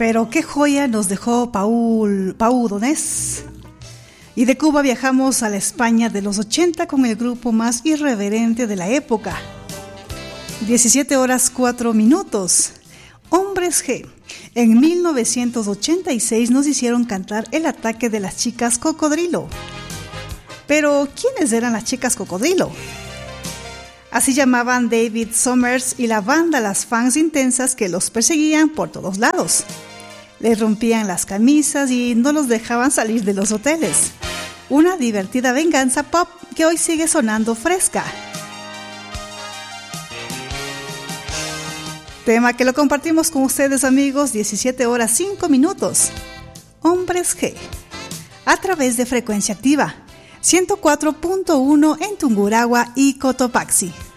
Pero qué joya nos dejó Pau Donés. Y de Cuba viajamos a la España de los 80 con el grupo más irreverente de la época. 17 horas 4 minutos. Hombres G. En 1986 nos hicieron cantar El ataque de las chicas cocodrilo. Pero, ¿quiénes eran las chicas cocodrilo? Así llamaban David Summers y la banda las fans intensas que los perseguían por todos lados. Les rompían las camisas y no los dejaban salir de los hoteles. Una divertida venganza pop que hoy sigue sonando fresca. Tema que lo compartimos con ustedes, amigos, 17 horas 5 minutos. Hombres G. A través de Frecuencia Activa, 104.1 en Tungurahua y Cotopaxi.